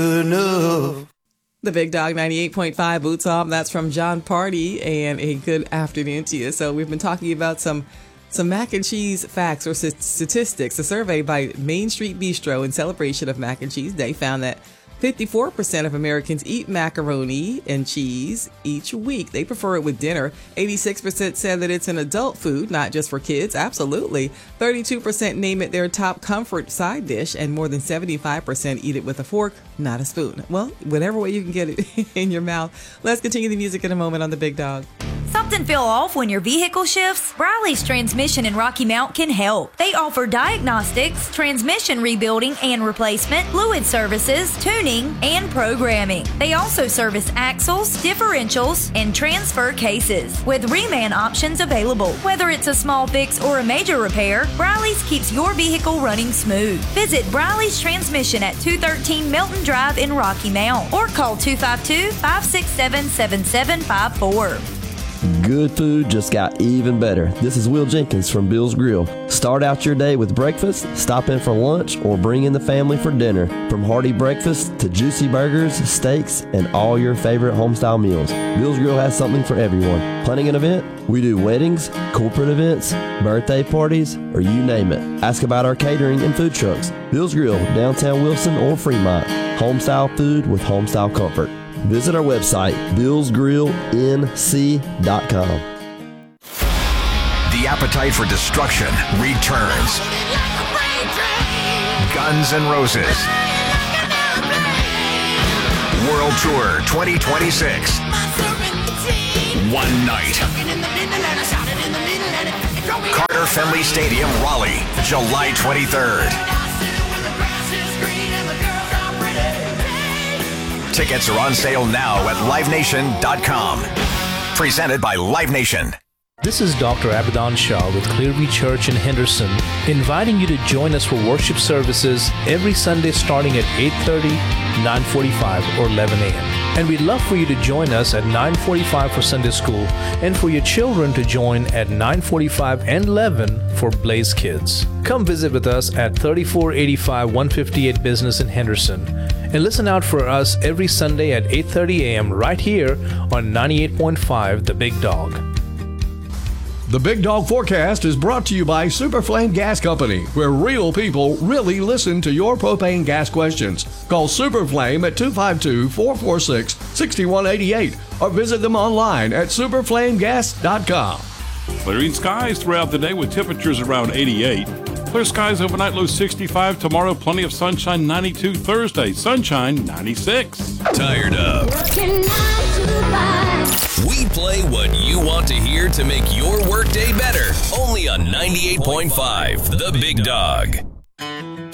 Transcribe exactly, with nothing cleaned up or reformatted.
enough. The Big Dog ninety-eight point five Boots Off. That's from John Party, and a good afternoon to you. So we've been talking about some some mac and cheese facts or statistics. A survey by Main Street Bistro in celebration of Mac and Cheese Day found that fifty-four percent of Americans eat macaroni and cheese each week. They prefer it with dinner. eighty-six percent said that it's an adult food, not just for kids. Absolutely. thirty-two percent name it their top comfort side dish, and more than seventy-five percent eat it with a fork, not a spoon. Well, whatever way you can get it in your mouth. Let's continue the music in a moment on The Big Dog. Something fell off when your vehicle shifts? Briley's Transmission in Rocky Mount can help. They offer diagnostics, transmission rebuilding and replacement, fluid services, tuning, and programming. They also service axles, differentials, and transfer cases, with reman options available. Whether it's a small fix or a major repair, Briley's keeps your vehicle running smooth. Visit Briley's Transmission at two thirteen Milton Drive in Rocky Mount, or call two five two, five six seven, seven seven five four. Good food just got even better. This is Will Jenkins from Bill's Grill. Start out your day with breakfast, stop in for lunch, or bring in the family for dinner. From hearty breakfast to juicy burgers, steaks, and all your favorite homestyle meals, Bill's Grill has something for everyone. Planning an event? We do weddings, corporate events, birthday parties, or you name it. Ask about our catering and food trucks. Bill's Grill, downtown Wilson or Fremont. Homestyle food with homestyle comfort. Visit our website, bills grill n c dot com. The appetite for destruction returns. Guns N' Roses World Tour twenty twenty-six. One night. Carter Finley Stadium, Raleigh, July twenty-third. Tickets are on sale now at live nation dot com. Presented by Live Nation. This is Doctor Abadan Shah with Clearview Church in Henderson, inviting you to join us for worship services every Sunday starting at eight thirty, nine forty-five, or eleven a.m. And we'd love for you to join us at nine forty-five for Sunday School, and for your children to join at nine forty-five and eleven for Blaze Kids. Come visit with us at thirty-four eighty-five one fifty-eight Business in Henderson, and listen out for us every Sunday at eight thirty a.m. right here on ninety-eight point five The Big Dog. The Big Dog Forecast is brought to you by Superflame Gas Company, where real people really listen to your propane gas questions. Call Superflame at two five two, four four six, six one eight eight or visit them online at superflame gas dot com. Clearing skies throughout the day with temperatures around eighty-eight. Clear skies overnight, low sixty-five. Tomorrow, plenty of sunshine, ninety-two. Thursday, sunshine, ninety-six. Tired of? We play what you want to hear to make your workday better. Only on ninety-eight point five The Big Dog.